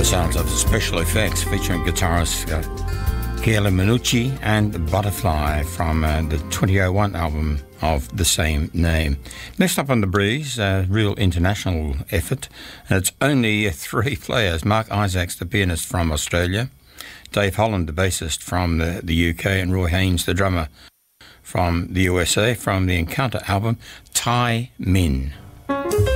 Sounds of Special Effects featuring guitarist Gayle Minucci and Butterfly from the 2001 album of the same name. Next up on The Breeze, a real international effort, and it's only 3 players. Mark Isaacs, the pianist from Australia, Dave Holland, the bassist from the UK, and Roy Haynes, the drummer from the USA, from the Encounter album, Thai Min.